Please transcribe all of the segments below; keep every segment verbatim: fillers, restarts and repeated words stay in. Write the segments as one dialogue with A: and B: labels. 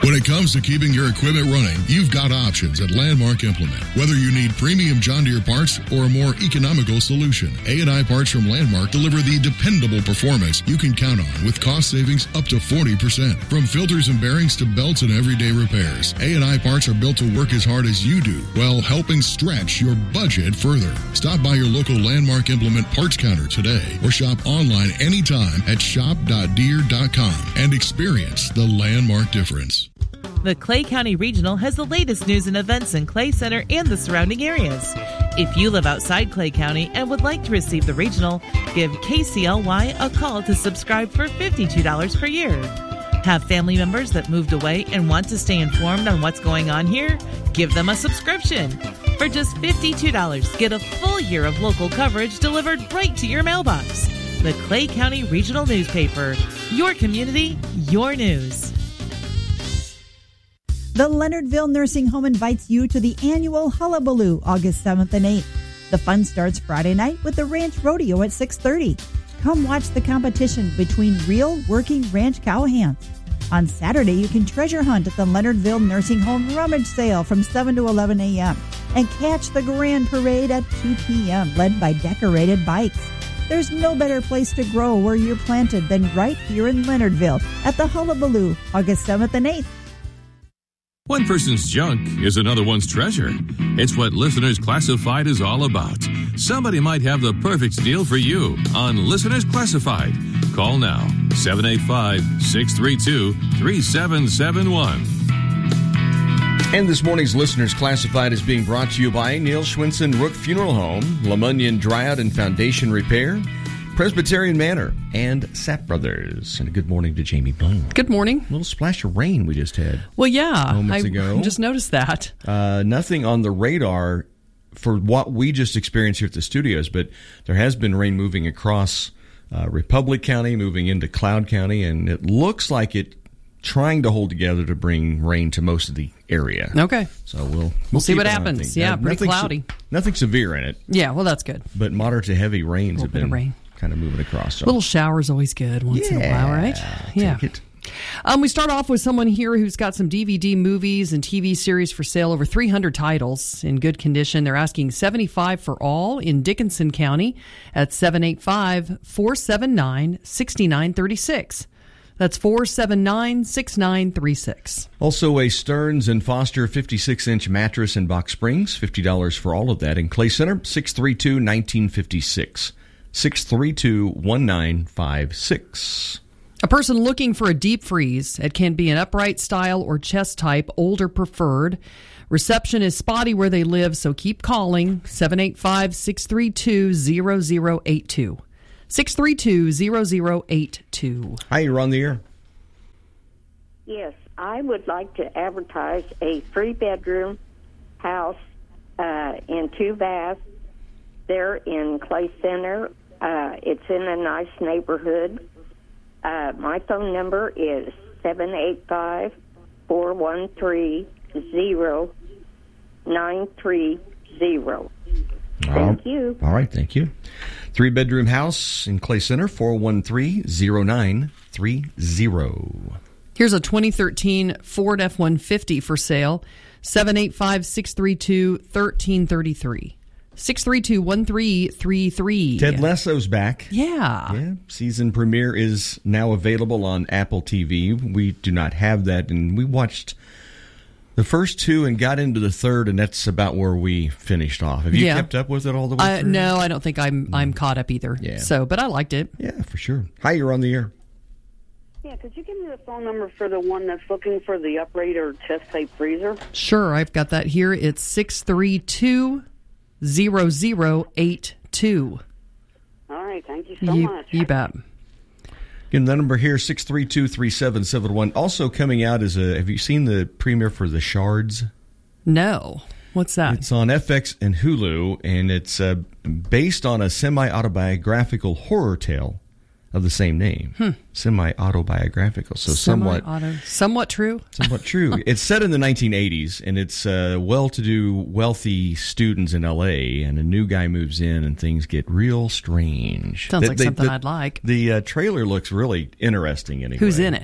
A: When it comes to keeping your equipment running, you've got options at Landmark Implement. Whether you need premium John Deere parts or a more economical solution, A and I parts from Landmark deliver the dependable performance you can count on with cost savings up to forty percent. From filters and bearings to belts and everyday repairs, A and I parts are built to work as hard as you do while helping stretch your budget further. Stop by your local Landmark Implement parts counter today or shop online anytime at shop dot deere dot com and experience the Landmark difference.
B: The Clay County Regional has the latest news and events in Clay Center and the surrounding areas. If you live outside Clay County and would like to receive the Regional, give K C L Y a call to subscribe for fifty-two dollars per year. Have family members that moved away and want to stay informed on what's going on here? Give them a subscription. For just fifty-two dollars, get a full year of local coverage delivered right to your mailbox. The Clay County Regional Newspaper. Your community, your news.
C: The Leonardville Nursing Home invites you to the annual Hullabaloo, August seventh and eighth. The fun starts Friday night with the Ranch Rodeo at six thirty. Come watch the competition between real working ranch cowhands. On Saturday, you can treasure hunt at the Leonardville Nursing Home Rummage Sale from seven to eleven a.m. and catch the Grand Parade at two p.m. led by decorated bikes. There's no better place to grow where you're planted than right here in Leonardville at the Hullabaloo, August seventh and eighth.
D: One person's junk is another one's treasure. It's what Listeners Classified is all about. Somebody might have the perfect deal for you on Listeners Classified. Call now, seven eight five, six three two, three seven seven one.
E: And this morning's Listeners Classified is being brought to you by Neil Schwinson Rook Funeral Home, Lamunian Dryad and Foundation Repair, Presbyterian Manor, and Sapp Brothers. And a good morning to Jamie Bloom.
F: Good morning.
E: A little splash of rain we just had.
F: Well, yeah.
E: Moments
F: I
E: ago.
F: just noticed that.
E: Uh, nothing on the radar for what we just experienced here at the studios, but there has been rain moving across uh, Republic County, moving into Cloud County, and it looks like it trying to hold together to bring rain to most of the area.
F: Okay.
E: So we'll we'll,
F: we'll see what
E: keep
F: happens.
E: on
F: Yeah,
E: uh,
F: pretty
E: nothing
F: cloudy.
E: Se- nothing severe in it.
F: Yeah, well, that's good.
E: But moderate to heavy rains have
F: bit
E: been
F: of rain.
E: kind of moving across. So.
F: Little shower's always good once
E: yeah,
F: in a while, right? Yeah.
E: Take it.
F: Um, we start off with someone here who's got some D V D movies and T V series for sale, over three hundred titles in good condition. They're asking seventy-five dollars for all in Dickinson County at seven eight five, four seven nine, six nine three six. That's four seven nine, six nine three six.
E: Also, a Stearns and Foster fifty-six inch mattress in Box Springs, fifty dollars for all of that. In Clay Center, six three two, one nine five six. six three two, one nine five six.
F: A person looking for a deep freeze. It can be an upright style or chest type, older preferred. Reception is spotty where they live, so keep calling seven eight five, six three two, zero zero eight two. six three two, zero zero eight two.
E: Hi, you're on the air.
G: Yes, I would like to advertise a three-bedroom house uh, in two baths there in Clay Center. Uh, it's in a nice neighborhood. Uh, my phone number is seven eight five, four one three, zero nine three zero. Thank you.
E: All right, thank you. Three-bedroom house in Clay Center, four one three, zero nine three zero.
F: Here's a twenty thirteen Ford F one fifty for sale, seven eight five, six three two, one three three three. six three two, one three three three.
E: Ted Lasso's back.
F: Yeah.
E: Yeah. Season premiere is now available on Apple T V. We do not have that, and we watched the first two and got into the third, and that's about where we finished off. Have you
F: yeah.
E: kept up with it all the way
F: uh,
E: through?
F: No, I don't think I'm I'm caught up either.
E: Yeah.
F: So, but I liked it.
E: Yeah, for sure. Hi, you're on the air.
H: Yeah, could you give me the phone number for the one that's looking for the upright or chest type freezer?
F: Sure, I've got that here. It's six three two, zero zero eight two.
H: All right, thank you so
F: you,
H: much.
F: You bet.
E: Again, the number here, six three two, three seven seven one. Also coming out is a, have you seen the premiere for The Shards?
F: No. What's that?
E: It's on F X and Hulu, and it's uh, based on a semi-autobiographical horror tale of the same name.
F: Hmm.
E: Semi-autobiographical, so somewhat
F: Semi-auto, somewhat true.
E: Somewhat true. It's set in the nineteen eighties, and it's uh, well-to-do, wealthy students in L A, and a new guy moves in, and things get real strange.
F: Sounds
E: The-
F: like
E: they-
F: something
E: the,
F: I'd like.
E: The uh, trailer looks really interesting anyway.
F: Who's in it?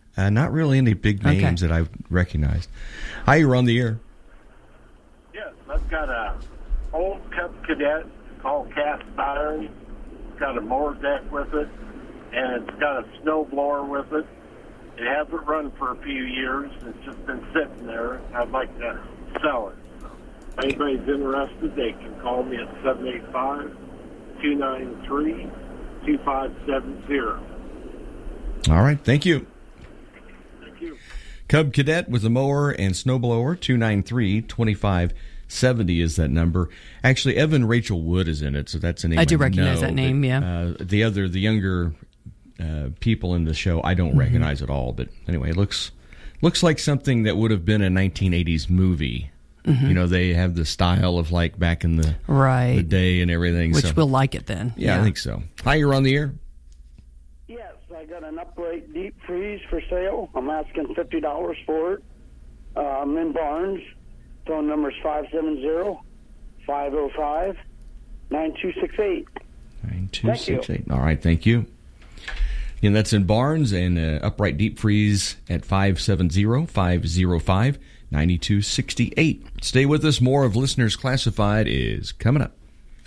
E: Uh, not really any big names
F: Okay.
E: that I've recognized. Hi, you're on the air.
I: Yes, I've got a old Cub Cadet called cast iron. It's got a mower deck with it, and it's got a snow blower with it. It hasn't run for a few years. It's just been sitting there. I'd like to sell it. So if anybody's interested, they can call me at seven eight five, two nine three, two five seven zero.
E: All right, thank you.
I: Thank you.
E: Cub Cadet with a mower and snowblower, two nine three, two five seven zero is that number. Actually, Evan Rachel Wood is in it, so that's a name I
F: do recognize
E: know,
F: that name,
E: but,
F: yeah.
E: Uh, the other, the younger uh, people in the show, I don't mm-hmm. recognize at all. But anyway, it looks looks like something that would have been a nineteen eighties movie. Mm-hmm. You know, they have the style of like back in the,
F: right.
E: the day and everything.
F: Which
E: so.
F: we'll like it then.
E: Yeah,
F: yeah,
E: I think so. Hi, you're on the air.
J: Yes, I got an upright deep freeze for sale. I'm asking fifty dollars for it. Uh, I'm in Barnes. Phone number is five seven zero, five zero five, nine two six eight.
E: nine two six eight. All right, thank you. And that's in Barnes, and uh, upright deep freeze at five seven zero, five zero five, nine two six eight. Stay with us. More of Listeners Classified is coming up.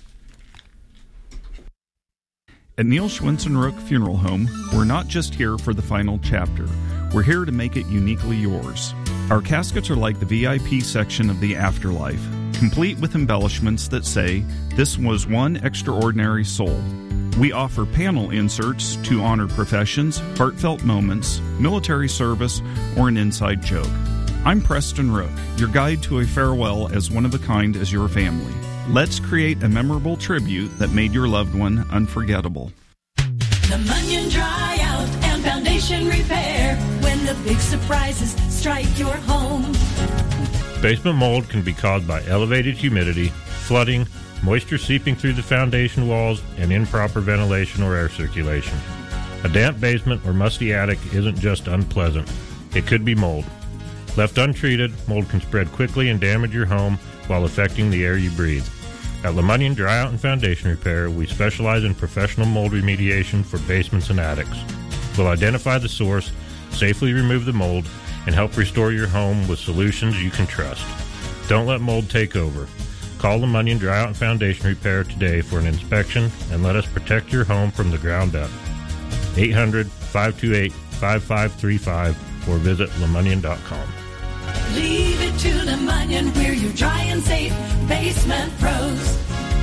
K: At Neil Schwinson Rook Funeral Home, we're not just here for the final chapter. We're here to make it uniquely yours. Our caskets are like the V I P section of the afterlife, complete with embellishments that say, "This was one extraordinary soul." We offer panel inserts to honor professions, heartfelt moments, military service, or an inside joke. I'm Preston Rook, your guide to a farewell as one of a kind as your family. Let's create a memorable tribute that made your loved one unforgettable.
L: The Munyon Dry Out and Foundation Repair, when the big surprises strike your home.
M: Basement mold can be caused by elevated humidity, flooding, moisture seeping through the foundation walls, and improper ventilation or air circulation. A damp basement or musty attic isn't just unpleasant. It could be mold. Left untreated, mold can spread quickly and damage your home while affecting the air you breathe. At LeMunyon Dry Out and Foundation Repair, we specialize in professional mold remediation for basements and attics. We'll identify the source, safely remove the mold, and help restore your home with solutions you can trust. Don't let mold take over. Call LeMunyon Dry Out and Foundation Repair today for an inspection and let us protect your home from the ground up. eight hundred, five two eight, five five three five or visit lemunyon dot com.
L: Leave it to LeMunyon, we're your dry and safe basement pros.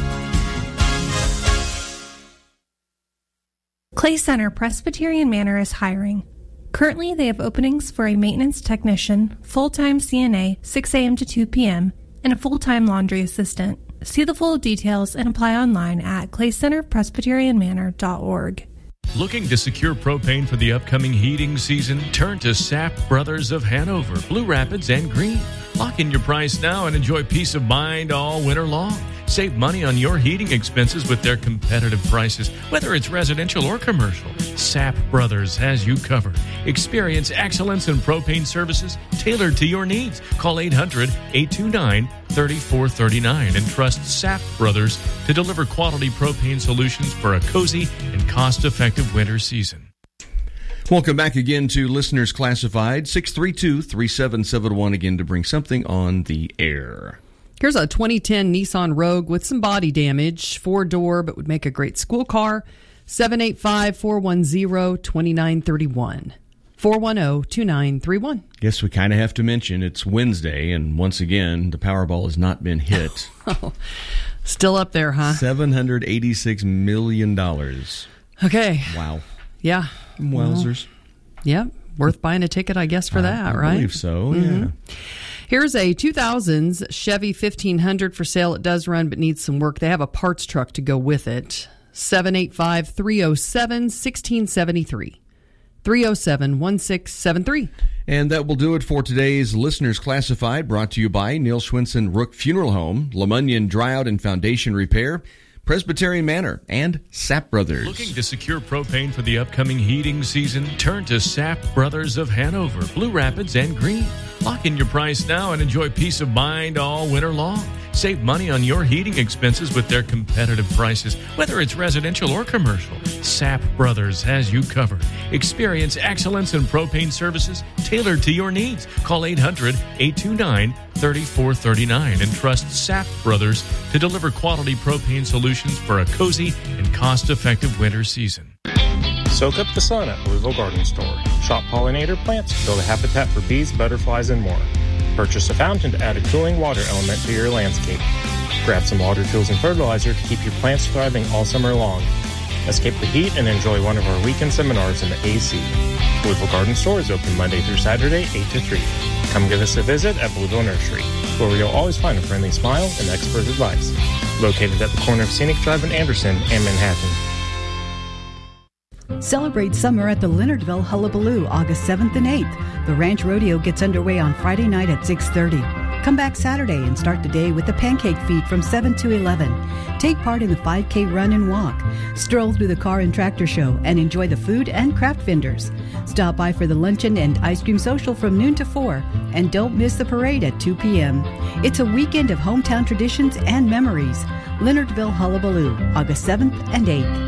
N: Clay Center Presbyterian Manor is hiring. Currently, they have openings for a maintenance technician, full-time C N A, six a.m. to two p.m., and a full-time laundry assistant. See the full details and apply online at clay center presbyterian manor dot org.
O: Looking to secure propane for the upcoming heating season? Turn to Sapp Brothers of Hanover, Blue Rapids, and Greene. Lock in your price now and enjoy peace of mind all winter long. Save money on your heating expenses with their competitive prices, whether it's residential or commercial. Sapp Brothers has you covered. Experience excellence in propane services tailored to your needs. Call eight hundred, eight two nine, three four three nine and trust Sapp Brothers to deliver quality propane solutions for a cozy and cost-effective winter season.
E: Welcome back again to Listeners Classified, six three two, three seven seven one, again to bring something on the air.
F: Here's a twenty ten Nissan Rogue with some body damage, four-door, but would make a great school car. seven eight five, four one zero, two nine three one. four one zero, two nine three one.
E: Guess we kind of have to mention it's Wednesday, and once again, the Powerball has not been hit.
F: Still up there, huh?
E: seven hundred eighty-six million dollars.
F: Okay.
E: Wow.
F: Yeah.
E: Wowzers.
F: Well, yeah. Worth buying a ticket, I guess, for
E: I,
F: that,
E: I
F: right?
E: I believe so,
F: mm-hmm.
E: yeah.
F: Here's a two thousands Chevy fifteen hundred for sale. It does run but needs some work. They have a parts truck to go with it. seven eight five, three oh seven, one six seven three. three oh seven, one six seven three.
E: And that will do it for today's Listeners Classified, brought to you by Neil Schwinson Rook Funeral Home, LeMunyon Dry Out and Foundation Repair, Presbyterian Manor, and Sapp Brothers.
O: Looking to secure propane for the upcoming heating season? Turn to Sapp Brothers of Hanover, Blue Rapids, and Greene. Lock in your price now and enjoy peace of mind all winter long. Save money on your heating expenses with their competitive prices, whether it's residential or commercial. Sapp Brothers has you covered. Experience excellence in propane services tailored to your needs. Call eight hundred, eight two nine, three four three nine and trust Sapp Brothers to deliver quality propane solutions for a cozy and cost-effective winter season.
P: Soak up the sun at Louisville Garden Store. Shop pollinator plants, build a habitat for bees, butterflies, and more. Purchase a fountain to add a cooling water element to your landscape. Grab some water tools and fertilizer to keep your plants thriving all summer long. Escape the heat and enjoy one of our weekend seminars in the A C. Louisville Garden Store is open Monday through Saturday, eight to three. Come give us a visit at Louisville Nursery, where you'll always find a friendly smile and expert advice. Located at the corner of Scenic Drive in Anderson and Manhattan.
Q: Celebrate summer at the Leonardville Hullabaloo August seventh and eighth. The Ranch Rodeo gets underway on Friday night at six thirty. Come back Saturday and start the day with the pancake feed from seven to eleven. Take part in the five K run and walk. Stroll through the car and tractor show and enjoy the food and craft vendors. Stop by for the luncheon and ice cream social from noon to four. And don't miss the parade at two p.m. It's a weekend of hometown traditions and memories. Leonardville Hullabaloo, August seventh and eighth.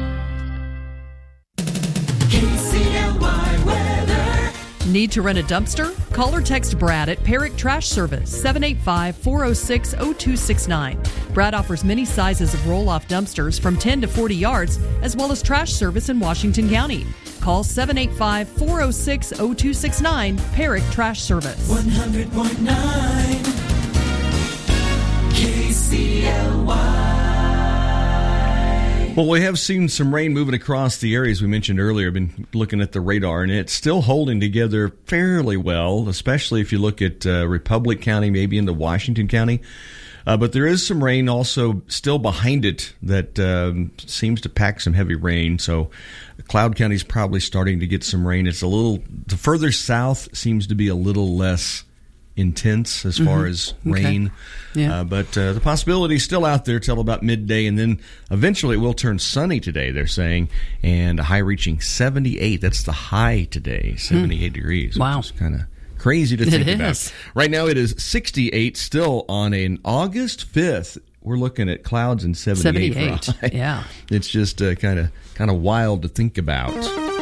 F: Need to rent a dumpster? Call or text Brad at Perrick Trash Service, seven eight five, four oh six, oh two six nine. Brad offers many sizes of roll-off dumpsters from ten to forty yards, as well as trash service in Washington County. Call seven eight five, four oh six, oh two six nine, Perrick Trash Service.
L: one hundred point nine K C L Y.
E: Well, we have seen some rain moving across the areas we mentioned earlier. I've been looking at the radar, and it's still holding together fairly well, especially if you look at uh, Republic County, maybe into Washington County. Uh, but there is some rain also still behind it that um, seems to pack some heavy rain. So Cloud County is probably starting to get some rain. It's a little, the further south seems to be a little less intense as far mm-hmm. as rain.
F: Okay. Yeah.
E: Uh, but uh, the possibility is still out there till about midday, and then eventually it will turn sunny today, they're saying, and a high reaching seventy-eight. That's the high today, seventy-eight mm. degrees.
F: Wow.
E: Which is kind of crazy to think
F: it
E: about.
F: Is.
E: Right now it is sixty-eight still on an August fifth. We're looking at clouds and seventy-eight.
F: seventy-eight,
E: for a high.
F: yeah.
E: It's just kind of kind of wild to think about.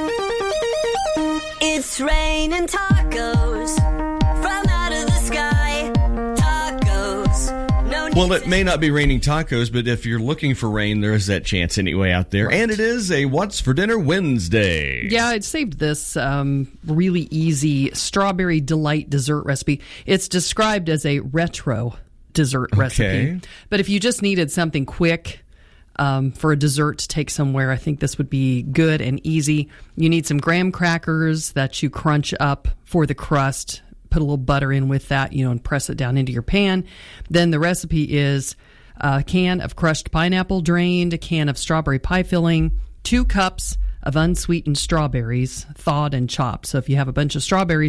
L: It's raining tacos from out of the sky. Tacos. No need
E: Well, it may not be raining tacos, but if you're looking for rain, there is that chance anyway out there.
F: Right.
E: And it is a What's for Dinner Wednesday.
F: Yeah, I saved this um, really easy strawberry delight dessert recipe. It's described as a retro dessert
E: Okay.
F: recipe. But if you just needed something quick um, for a dessert to take somewhere, I think this would be good and easy. You need some graham crackers that you crunch up for the crust. Put a little butter in with that, you know, and press it down into your pan. Then the recipe is a can of crushed pineapple drained, a can of strawberry pie filling, two cups of unsweetened strawberries, thawed and chopped. So if you have a bunch of strawberries